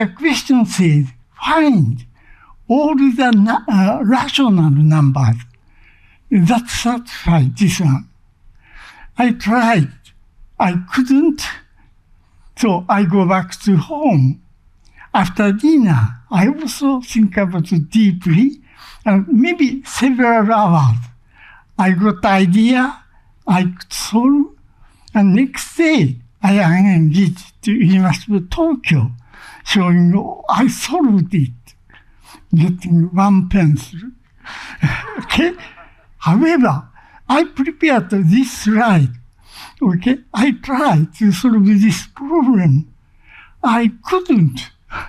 The question says, find all the rational numbers that satisfy this one. I tried. I couldn't. So I go back to home. After dinner, I also think about it deeply, and maybe several hours. I got the idea, I could solve, and next day I again visit to University of Tokyo, showing I solved it, getting one pencil. Okay? However, I prepared this slide. Okay? I tried to solve this problem. I couldn't.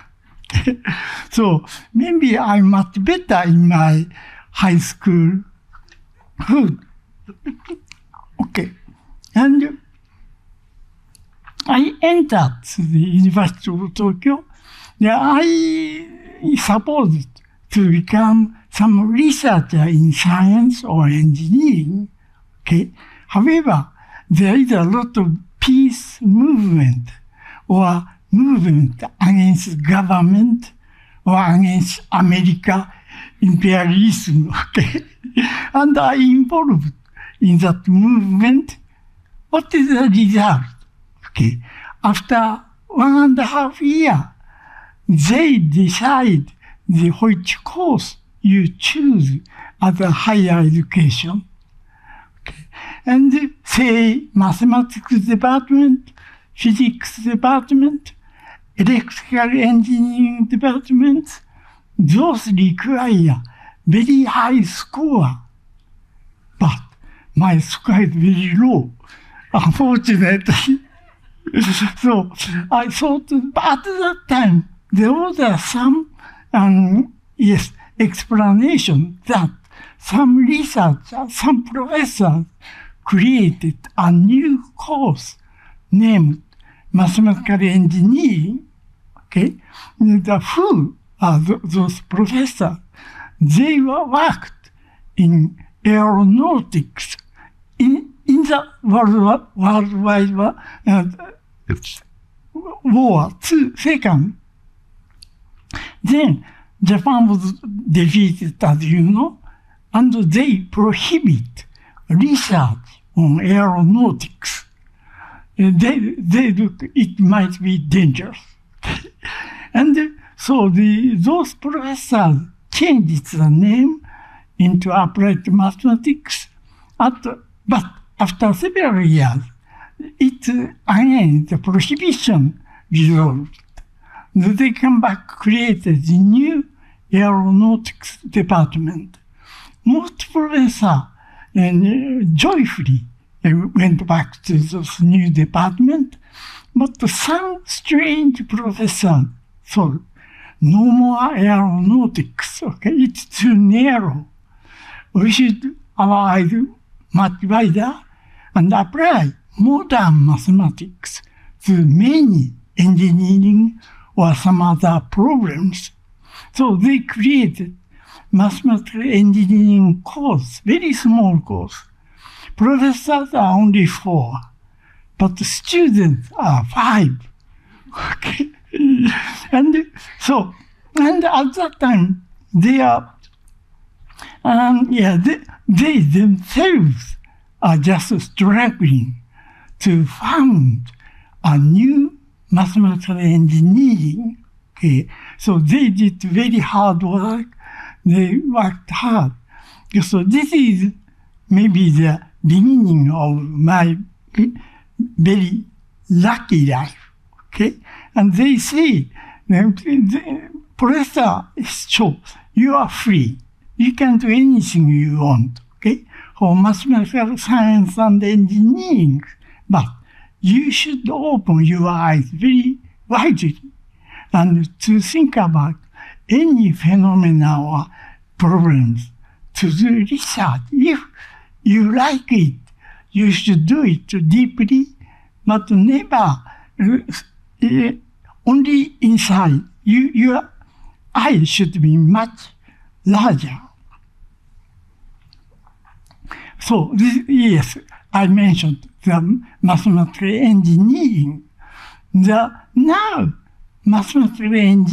So maybe I'm much better in my high school food. Okay. And I entered the University of Tokyo. I supposed to become some researcher in science or engineering. Okay. However, there is a lot of peace movement or movement against government or against America imperialism. Okay. And I involved in that movement. What is the result? Okay. After 1.5 years, they decide which course you choose as a higher education. Okay. And say mathematics department, physics department, electrical engineering department, those require very high score. But my score is very low, unfortunately. So I thought, but at that time, there was some explanation that some researchers, some professors created a new course named mathematical engineering. Okay, who are those professors? They worked in aeronautics in the worldwide War II. Then Japan was defeated, as you know, and they prohibit research on aeronautics. They look, it might be dangerous. And so those professors changed the name into applied mathematics. But after several years, the prohibition resolved. They come back, created a new aeronautics department. Most professors joyfully went back to this new department, but some strange professor thought, no more aeronautics, okay, it's too narrow. We should our eyes much wider and apply modern mathematics to many engineering or some other problems. So they created mathematical engineering course, very small course. Professors are only 4, but the students are 5. Okay. And at that time, they themselves are just struggling to found a new mathematical engineering. Okay. So they did very hard work. They worked hard. So this is maybe the beginning of my very lucky life. Okay. And they say, the professor is true. You are free. You can do anything you want. Okay. For mathematical science and engineering. But you should open your eyes very widely and to think about any phenomena or problems, to do research. If you like it, you should do it deeply, but never only inside. Your eyes should be much larger. So yes, I mentioned the mathematical engineering. Now mathematical engineering